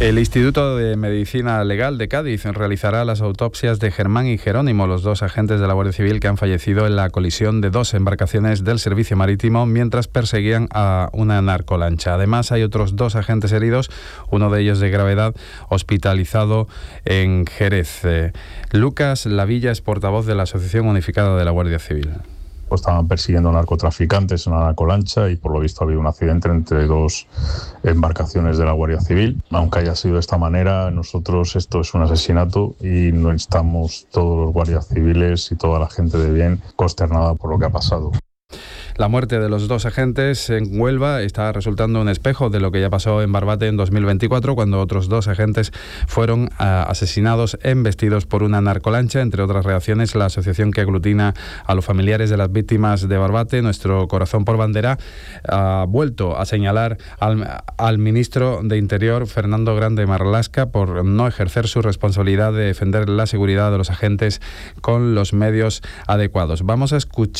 El Instituto de Medicina Legal de Cádiz realizará las autopsias de Germán y Jerónimo, los dos agentes de la Guardia Civil que han fallecido en la colisión de dos embarcaciones del Servicio Marítimo mientras perseguían a una narcolancha. Además, hay otros dos agentes heridos, uno de ellos de gravedad, hospitalizado en Jerez. Lucas Lavilla es portavoz de la Asociación Unificada de la Guardia Civil. Estaban persiguiendo narcotraficantes en una narcolancha y por lo visto ha habido un accidente entre dos embarcaciones de la Guardia Civil. Aunque haya sido de esta manera, nosotros esto es un asesinato y no estamos todos los guardias civiles y toda la gente de bien consternada por lo que ha pasado. La muerte de los dos agentes en Huelva está resultando un espejo de lo que ya pasó en Barbate en 2024, cuando otros dos agentes fueron asesinados embestidos por una narcolancha. Entre otras reacciones, la asociación que aglutina a los familiares de las víctimas de Barbate, Nuestro Corazón por Bandera, ha vuelto a señalar al ministro de Interior, Fernando Grande Marlaska, por no ejercer su responsabilidad de defender la seguridad de los agentes con los medios adecuados. Vamos a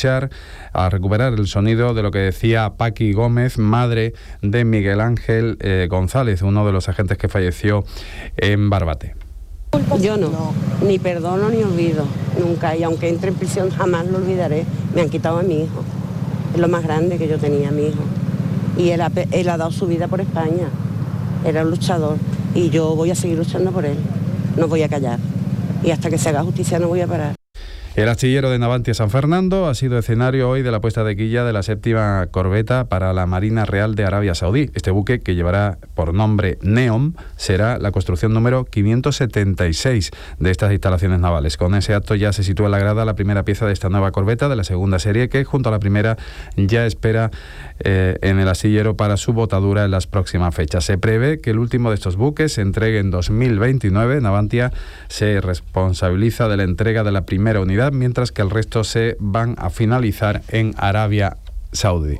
recuperar el sonido de lo que decía Paqui Gómez, madre de Miguel Ángel González, uno de los agentes que falleció en Barbate. Yo no, ni perdono ni olvido, nunca, y aunque entre en prisión jamás lo olvidaré. Me han quitado a mi hijo, es lo más grande que yo tenía, mi hijo, y él ha dado su vida por España, era un luchador, y yo voy a seguir luchando por él, no voy a callar, y hasta que se haga justicia no voy a parar. El astillero de Navantia San Fernando ha sido escenario hoy de la puesta de quilla de la 7ª corbeta para la Marina Real de Arabia Saudí. Este buque, que llevará por nombre Neom, será la construcción número 576 de estas instalaciones navales. Con ese acto ya se sitúa en la grada la primera pieza de esta nueva corbeta de la segunda serie, que junto a la primera ya espera en el astillero para su botadura en las próximas fechas. Se prevé que el último de estos buques se entregue en 2029. Navantia se responsabiliza de la entrega de la primera unidad, mientras que el resto se van a finalizar en Arabia Saudí.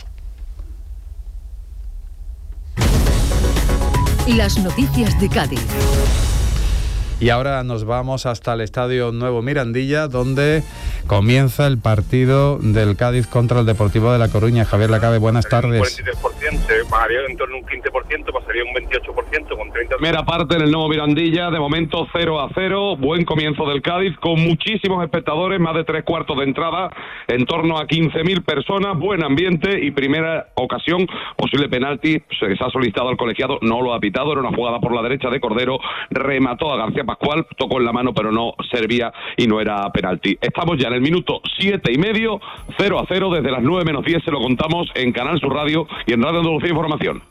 Las noticias de Cádiz. Y ahora nos vamos hasta el Estadio Nuevo Mirandilla, donde comienza el partido del Cádiz contra el Deportivo de La Coruña. Javier Lacabe, buenas tardes. Un 43%, bajaría en torno a un 15%, pasaría un 28% con 30%. Primera parte en el Nuevo Mirandilla, de momento 0-0, buen comienzo del Cádiz, con muchísimos espectadores, más de 3/4 de entrada, en torno a 15.000 personas, buen ambiente y primera ocasión, posible penalti, se les ha solicitado al colegiado, no lo ha pitado, era una jugada por la derecha de Cordero, remató a García Pascual, tocó en la mano pero no servía y no era penalti. Estamos ya en el minuto 7:30, 0-0, desde las 9 menos 10 se lo contamos en Canal Sur Radio y en Radio Andalucía Información.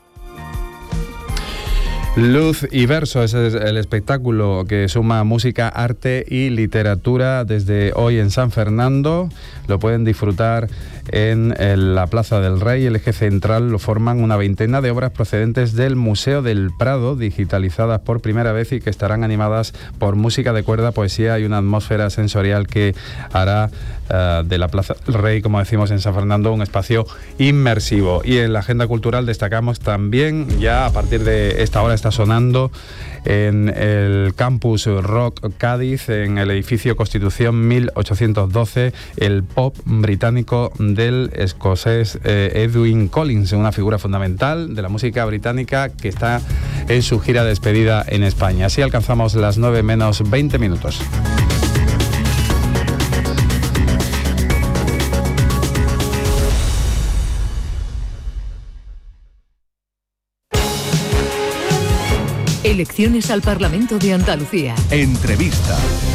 Luz y Verso es el espectáculo que suma música, arte y literatura desde hoy en San Fernando. Lo pueden disfrutar en la Plaza del Rey. El eje central lo forman una veintena de obras procedentes del Museo del Prado, digitalizadas por primera vez y que estarán animadas por música de cuerda, poesía y una atmósfera sensorial que hará de la Plaza del Rey, como decimos en San Fernando, un espacio inmersivo. Y en la agenda cultural destacamos también, ya a partir de esta hora está sonando en el Campus Rock Cádiz, en el edificio Constitución 1812, el pop británico del escocés Edwyn Collins, una figura fundamental de la música británica que está en su gira de despedida en España. Así alcanzamos las 9 menos 20 minutos. Elecciones al Parlamento de Andalucía. Entrevista.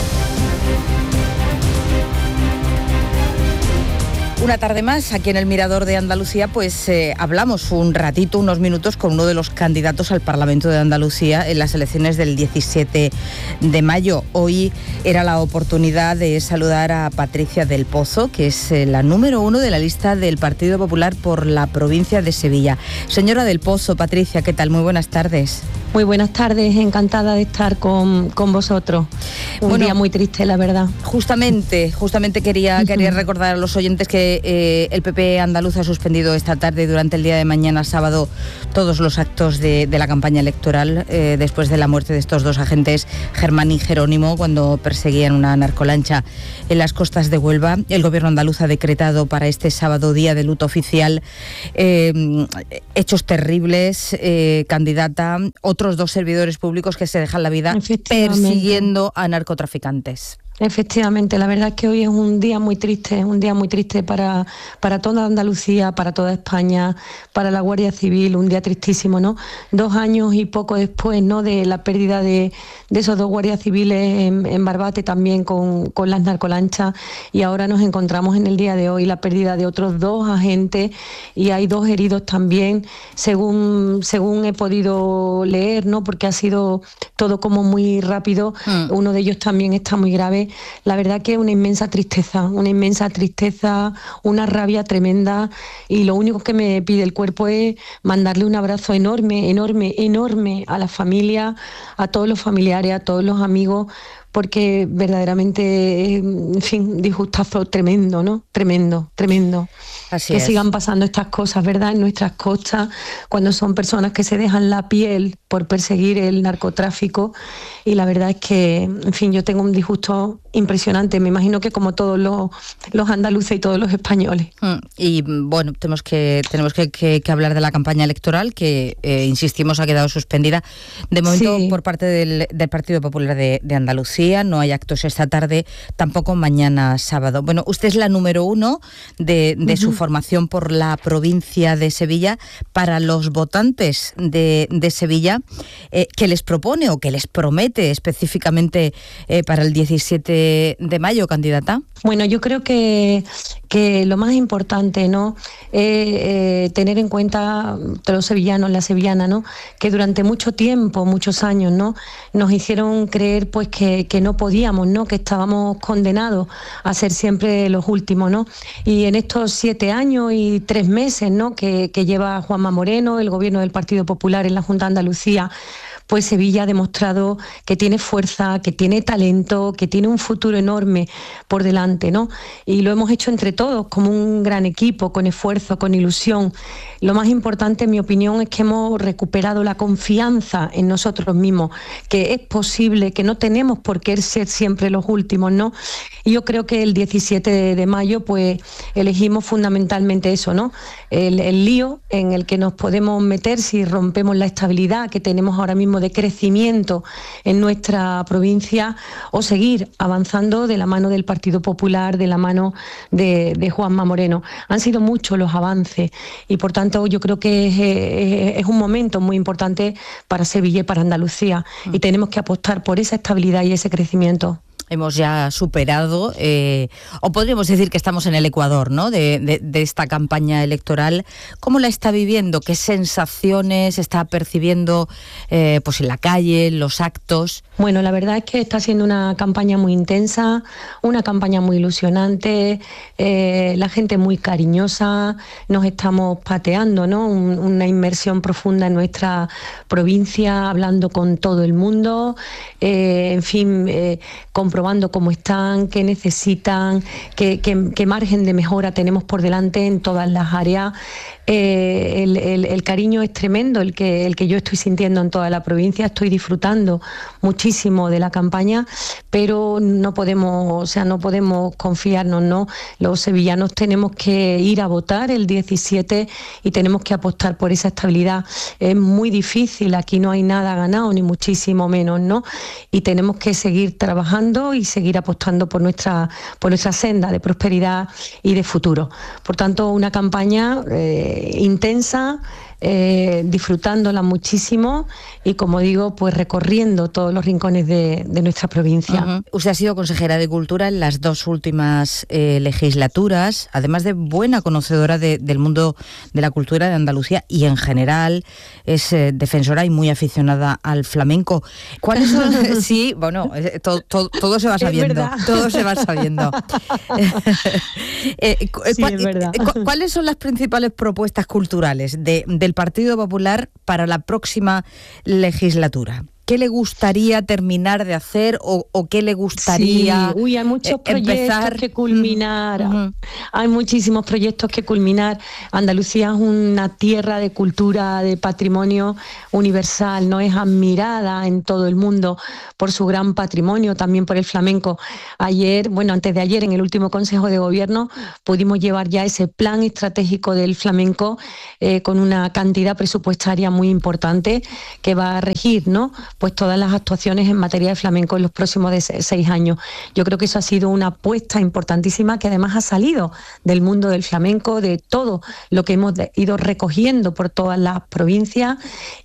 Una tarde más, aquí en el Mirador de Andalucía, pues hablamos un ratito, unos minutos, con uno de los candidatos al Parlamento de Andalucía en las elecciones del 17 de mayo. Hoy era la oportunidad de saludar a Patricia del Pozo, que es la número 1 de la lista del Partido Popular por la provincia de Sevilla. Señora del Pozo, Patricia, ¿qué tal? Muy buenas tardes. Muy buenas tardes, encantada de estar con vosotros. Un día muy triste, la verdad. Justamente quería recordar a los oyentes que el PP andaluz ha suspendido esta tarde y durante el día de mañana, sábado, todos los actos de la campaña electoral después de la muerte de estos dos agentes, Germán y Jerónimo, cuando perseguían una narcolancha en las costas de Huelva. El gobierno andaluz ha decretado para este sábado día de luto oficial. Hechos terribles, candidata. Otro otros 2 servidores públicos que se dejan la vida persiguiendo a narcotraficantes. Efectivamente, la verdad es que hoy es un día muy triste, para toda Andalucía, para toda España, para la Guardia Civil, un día tristísimo, ¿no? 2 años y poco después, ¿no?, de la pérdida de esos 2 guardias civiles en Barbate, también con las narcolanchas, y ahora nos encontramos en el día de hoy la pérdida de otros 2 agentes, y hay 2 heridos también, según he podido leer, ¿no?, porque ha sido todo como muy rápido. Uno de ellos también está muy grave. La verdad que una inmensa tristeza, una rabia tremenda, y lo único que me pide el cuerpo es mandarle un abrazo enorme a la familia, a todos los familiares, a todos los amigos, porque verdaderamente, en fin, disgustazo tremendo, ¿no? Tremendo. Así que es. sigan pasando estas cosas, ¿verdad?, en nuestras costas, cuando son personas que se dejan la piel por perseguir el narcotráfico, y la verdad es que, en fin, yo tengo un disgusto impresionante, me imagino que como todos los andaluces y todos los españoles. Y bueno, tenemos que hablar de la campaña electoral, que insistimos ha quedado suspendida de momento por parte del Partido Popular de Andalucía. No hay actos esta tarde, tampoco mañana sábado. Bueno, usted es la número 1 de su formación por la provincia de Sevilla. Para los votantes de Sevilla, ¿qué les propone o qué les promete específicamente para el 17 de mayo, candidata? Bueno, yo creo que lo más importante, ¿no?, tener en cuenta los sevillanos, la sevillana, ¿no?, que durante mucho tiempo, muchos años, ¿no?, nos hicieron creer pues que no podíamos, ¿no?, que estábamos condenados a ser siempre los últimos, ¿no? Y en estos 7 años y 3 meses, ¿no?, que lleva Juanma Moreno, el gobierno del Partido Popular en la Junta de Andalucía, pues Sevilla ha demostrado que tiene fuerza, que tiene talento, que tiene un futuro enorme por delante, ¿no? Y lo hemos hecho entre todos, como un gran equipo, con esfuerzo, con ilusión. Lo más importante, en mi opinión, es que hemos recuperado la confianza en nosotros mismos, que es posible, que no tenemos por qué ser siempre los últimos, ¿no? Y yo creo que el 17 de mayo, pues elegimos fundamentalmente eso, ¿no? El lío en el que nos podemos meter si rompemos la estabilidad que tenemos ahora mismo de crecimiento en nuestra provincia, o seguir avanzando de la mano del Partido Popular, de la mano de Juanma Moreno. Han sido muchos los avances, y por tanto yo creo que es un momento muy importante para Sevilla y para Andalucía, y tenemos que apostar por esa estabilidad y ese crecimiento. Hemos ya superado, o podríamos decir que estamos en el ecuador, ¿no?, de esta campaña electoral. ¿Cómo la está viviendo? ¿Qué sensaciones está percibiendo pues en la calle, en los actos? Bueno, la verdad es que está siendo una campaña muy intensa, una campaña muy ilusionante, la gente muy cariñosa, nos estamos pateando, ¿no?, una inmersión profunda en nuestra provincia, hablando con todo el mundo, en fin, comprobando cómo están, qué necesitan, qué margen de mejora tenemos por delante en todas las áreas. El cariño es tremendo, el que yo estoy sintiendo en toda la provincia. Estoy disfrutando muchísimo de la campaña, pero no podemos confiarnos, ¿no? Los sevillanos tenemos que ir a votar el 17 y tenemos que apostar por esa estabilidad. Es muy difícil, aquí no hay nada ganado, ni muchísimo menos, ¿no? Y tenemos que seguir trabajando y seguir apostando por nuestra senda de prosperidad y de futuro. Por tanto, una campaña intensa, disfrutándola muchísimo, y como digo, pues recorriendo todos los rincones de nuestra provincia. Usted ha sido consejera de Cultura en las 2 últimas legislaturas, además de buena conocedora del mundo de la cultura de Andalucía y en general es defensora y muy aficionada al flamenco. ¿Cuáles son? Sí, bueno, todo se va sabiendo. Todo se va sabiendo. Sí, es verdad. ¿Cuáles son las principales propuestas culturales del Partido Popular para la próxima legislatura? ¿qué le gustaría terminar de hacer o qué le gustaría hay muchos proyectos que culminar. Hay muchísimos proyectos que culminar. Andalucía es una tierra de cultura, de patrimonio universal, no es admirada en todo el mundo por su gran patrimonio, también por el flamenco. Antes de ayer, en el último Consejo de Gobierno, pudimos llevar ya ese plan estratégico del flamenco con una cantidad presupuestaria muy importante que va a regir, ¿no?, pues todas las actuaciones en materia de flamenco en los próximos 6 años. Yo creo que eso ha sido una apuesta importantísima que además ha salido del mundo del flamenco, de todo lo que hemos ido recogiendo por todas las provincias.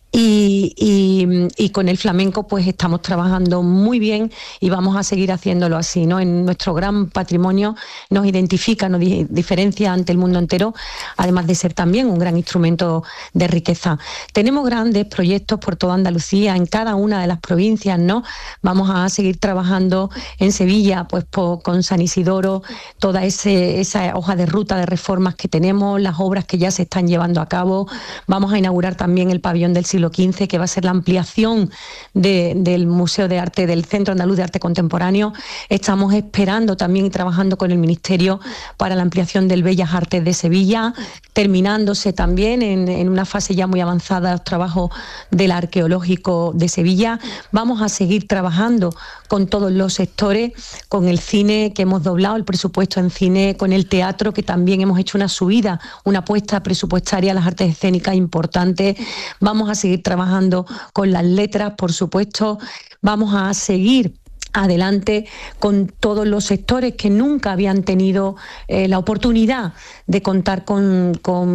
Y con el flamenco pues estamos trabajando muy bien y vamos a seguir haciéndolo así, ¿no? En nuestro gran patrimonio nos identifica, nos diferencia ante el mundo entero, además de ser también un gran instrumento de riqueza. Tenemos grandes proyectos por toda Andalucía, en cada una de las provincias, ¿no? Vamos a seguir trabajando en Sevilla, pues con San Isidoro, toda esa hoja de ruta de reformas que tenemos, las obras que ya se están llevando a cabo. Vamos a inaugurar también el pabellón del siglo XV, que va a ser la ampliación del Museo de Arte, del Centro Andaluz de Arte Contemporáneo. Estamos esperando también y trabajando con el Ministerio para la ampliación del Bellas Artes de Sevilla, terminándose también en una fase ya muy avanzada los trabajos del Arqueológico de Sevilla. Vamos a seguir trabajando con todos los sectores, con el cine, que hemos doblado el presupuesto en cine, con el teatro, que también hemos hecho una subida, una apuesta presupuestaria a las artes escénicas importante. Vamos a seguir trabajando con las letras, por supuesto. Vamos a seguir adelante con todos los sectores que nunca habían tenido la oportunidad de contar con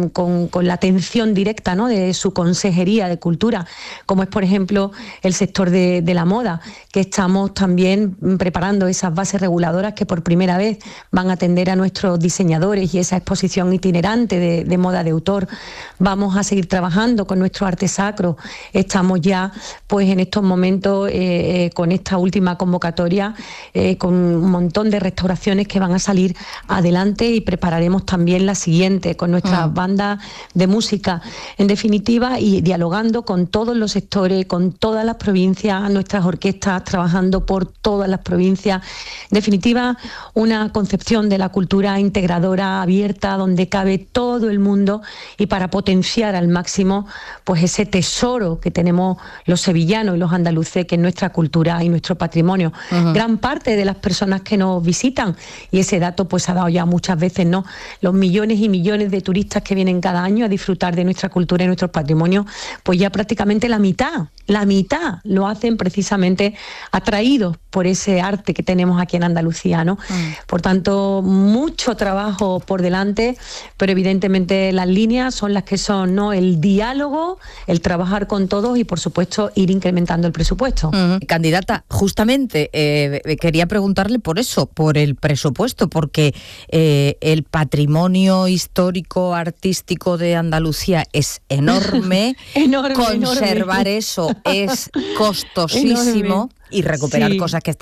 la atención directa, ¿no?, de su Consejería de Cultura, como es, por ejemplo, el sector de la moda, que estamos también preparando esas bases reguladoras que por primera vez van a atender a nuestros diseñadores y esa exposición itinerante de moda de autor. Vamos a seguir trabajando con nuestro arte sacro. Estamos ya pues en estos momentos con esta última convocatoria, con un montón de restauraciones que van a salir adelante, y prepararemos también la siguiente con nuestras bandas de música, en definitiva, y dialogando con todos los sectores, con todas las provincias, nuestras orquestas trabajando por todas las provincias. En definitiva, una concepción de la cultura integradora, abierta, donde cabe todo el mundo, y para potenciar al máximo pues ese tesoro que tenemos los sevillanos y los andaluces, que es nuestra cultura y nuestro patrimonio. Gran parte de las personas que nos visitan, y ese dato pues ha dado ya muchas veces, ¿no?, los millones y millones de turistas que vienen cada año a disfrutar de nuestra cultura y nuestro patrimonio, pues ya prácticamente la mitad lo hacen precisamente atraídos por ese arte que tenemos aquí en Andalucía, ¿no? Por tanto, mucho trabajo por delante, pero evidentemente las líneas son las que son, ¿no? El diálogo, el trabajar con todos y, por supuesto, ir incrementando el presupuesto. Candidata, justamente quería preguntarle por eso, por el presupuesto, porque el patrimonio histórico, artístico de Andalucía es enorme. Conservar eso es costosísimo. Y recuperar cosas que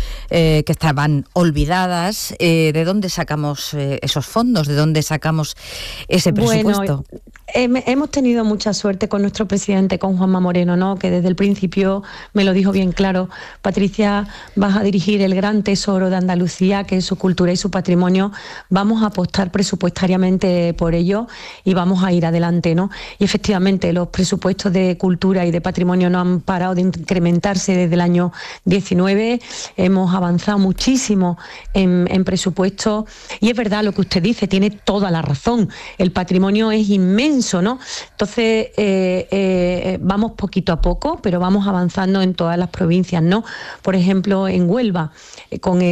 estaban olvidadas. ¿De dónde sacamos esos fondos? ¿De dónde sacamos ese presupuesto? Bueno, hemos tenido mucha suerte con nuestro presidente, con Juanma Moreno, ¿no?, que desde el principio me lo dijo bien claro: Patricia, vas a dirigir el gran tesoro de Andalucía, que es su cultura y su patrimonio. Vamos a apostar presupuestariamente por ello y vamos a ir adelante, ¿no? Y efectivamente los presupuestos de cultura y de patrimonio no han parado de incrementarse desde el año 19, hemos avanzado muchísimo en presupuesto, y es verdad lo que usted dice, tiene toda la razón, el patrimonio es inmenso, ¿no? Entonces vamos poquito a poco, pero vamos avanzando en todas las provincias, ¿no? Por ejemplo, en Huelva, con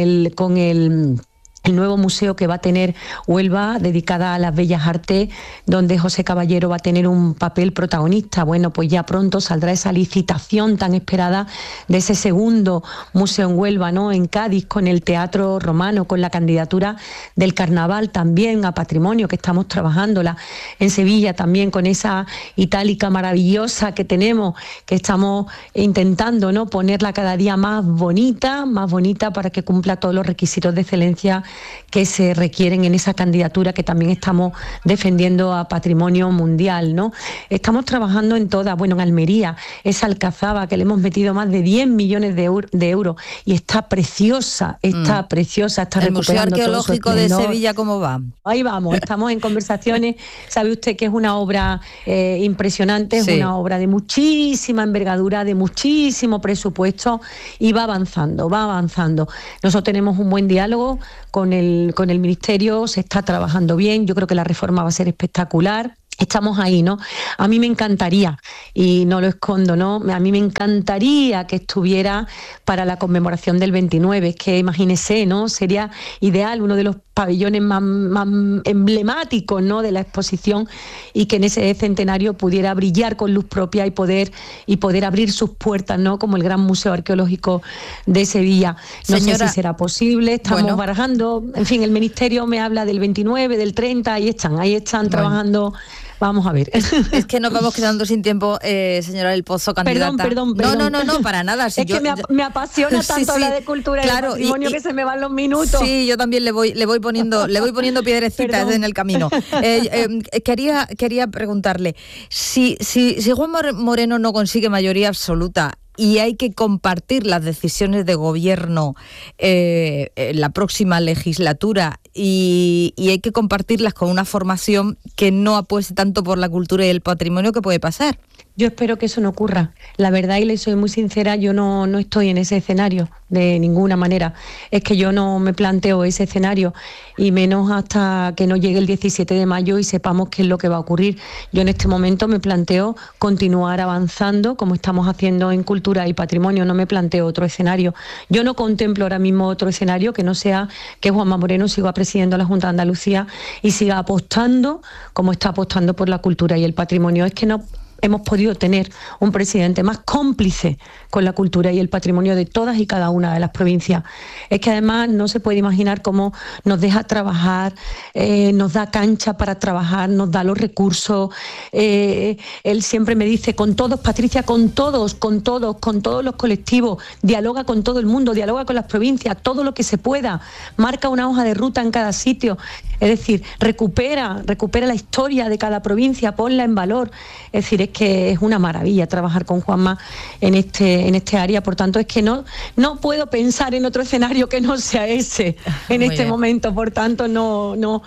el nuevo museo que va a tener Huelva, dedicada a las bellas artes, donde José Caballero va a tener un papel protagonista. Bueno, pues ya pronto saldrá esa licitación tan esperada de ese segundo museo en Huelva, ¿no?, en Cádiz, con el Teatro Romano, con la candidatura del Carnaval también a patrimonio, que estamos trabajándola. En Sevilla también, con esa itálica maravillosa que tenemos, que estamos intentando, ¿no?, ponerla cada día más bonita, para que cumpla todos los requisitos de excelencia que se requieren en esa candidatura que también estamos defendiendo a patrimonio mundial, ¿no? Estamos trabajando en todas, bueno, en Almería, esa Alcazaba que le hemos metido más de 10 millones de euros y está preciosa, está recuperando. ¿El Museo Arqueológico de Sevilla cómo va? Ahí vamos, estamos en conversaciones. Sabe usted que es una obra impresionante, es una obra de muchísima envergadura, de muchísimo presupuesto y va avanzando. Nosotros tenemos un buen diálogo con el Ministerio, se está trabajando bien, yo creo que la reforma va a ser espectacular. Estamos ahí, ¿no? A mí me encantaría, y no lo escondo, ¿no? A mí me encantaría que estuviera para la conmemoración del 29, es que imagínese, ¿no? Sería ideal, uno de los pabellones más emblemáticos, ¿no?, de la exposición, y que en ese centenario pudiera brillar con luz propia y poder abrir sus puertas, ¿no?, como el Gran Museo Arqueológico de Sevilla. No sé si será posible, estamos barajando, en fin, el Ministerio me habla del 29, del 30, ahí están trabajando. Vamos a ver. Es que nos vamos quedando sin tiempo, señora del Pozo, candidata. Perdón. No, para nada. Si es que me apasiona tanto hablar de cultura y de patrimonio que se me van los minutos. Sí, yo también le voy poniendo piedrecitas en el camino. Quería preguntarle, si Juan Moreno no consigue mayoría absoluta y hay que compartir las decisiones de gobierno en la próxima legislatura y hay que compartirlas con una formación que no apueste tanto por la cultura y el patrimonio, ¿qué puede pasar? Yo espero que eso no ocurra. La verdad, y le soy muy sincera, yo no estoy en ese escenario de ninguna manera. Es que yo no me planteo ese escenario, y menos hasta que no llegue el 17 de mayo y sepamos qué es lo que va a ocurrir. Yo en este momento me planteo continuar avanzando como estamos haciendo en cultura y patrimonio, no me planteo otro escenario. Yo no contemplo ahora mismo otro escenario que no sea que Juanma Moreno siga presidiendo la Junta de Andalucía y siga apostando como está apostando por la cultura y el patrimonio. Es que no hemos podido tener un presidente más cómplice con la cultura y el patrimonio de todas y cada una de las provincias. Es que además no se puede imaginar cómo nos deja trabajar, nos da cancha para trabajar, nos da los recursos. Él siempre me dice, con todos, Patricia, con todos los colectivos, dialoga con todo el mundo, dialoga con las provincias, todo lo que se pueda, marca una hoja de ruta en cada sitio. Es decir, recupera la historia de cada provincia, ponla en valor. Es decir, es que es una maravilla trabajar con Juanma en este área. Por tanto, es que no puedo pensar en otro escenario que no sea ese en este momento. Por tanto, no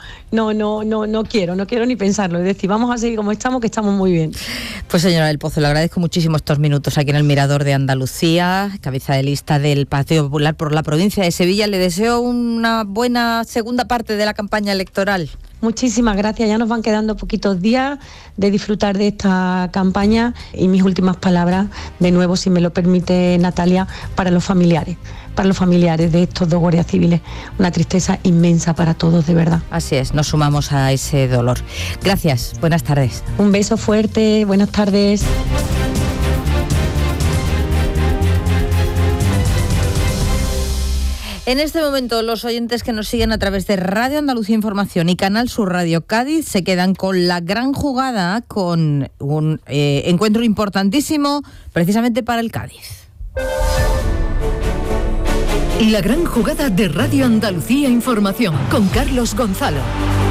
quiero ni pensarlo. Es decir, vamos a seguir como estamos, que estamos muy bien. Pues señora del Pozo, le agradezco muchísimo estos minutos aquí en el Mirador de Andalucía, cabeza de lista del Partido Popular por la provincia de Sevilla. Le deseo una buena segunda parte de la campaña electoral. Muchísimas gracias, ya nos van quedando poquitos días de disfrutar de esta campaña, y mis últimas palabras, de nuevo, si me lo permite Natalia, para los familiares de estos dos guardias civiles. Una tristeza inmensa para todos, de verdad. Así es, nos sumamos a ese dolor. Gracias, buenas tardes. Un beso fuerte, buenas tardes. En este momento, los oyentes que nos siguen a través de Radio Andalucía Información y Canal Sur Radio Cádiz se quedan con la gran jugada, con un encuentro importantísimo precisamente para el Cádiz. La gran jugada de Radio Andalucía Información con Carlos Gonzalo.